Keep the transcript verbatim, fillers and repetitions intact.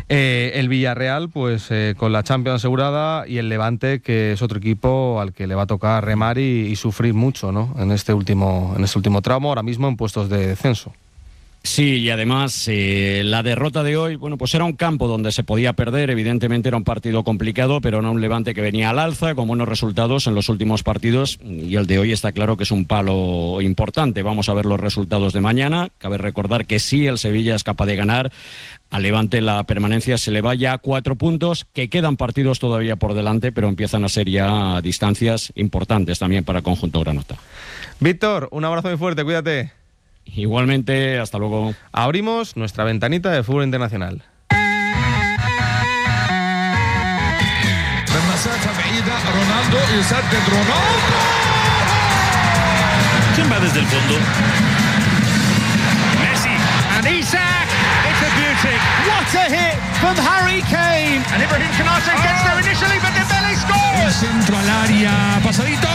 Eh, el Villarreal, pues eh, con la Champions asegurada, y el Levante, que es otro equipo al que le va a tocar remar y, y sufrir mucho, ¿no? En este último, en este último tramo, ahora mismo en puestos de descenso. Sí, y además eh, la derrota de hoy, bueno, pues era un campo donde se podía perder, evidentemente era un partido complicado, pero era un Levante que venía al alza con buenos resultados en los últimos partidos, y el de hoy está claro que es un palo importante. Vamos a ver los resultados de mañana. Cabe recordar que sí, el Sevilla es capaz de ganar. Al Levante la permanencia se le va ya a cuatro puntos, que quedan partidos todavía por delante, pero empiezan a ser ya distancias importantes también para el conjunto granota. Víctor, un abrazo muy fuerte, cuídate. Igualmente, hasta luego. Abrimos nuestra ventanita de fútbol internacional. Ronaldo يسدد رونالدو. ¿Quién va desde el fondo? Messi and Isak. It's a beauty. What a hit from Harry Kane. And Ibrahim Konate gets there initially, but Dembele scores. El centro al área, pasadito.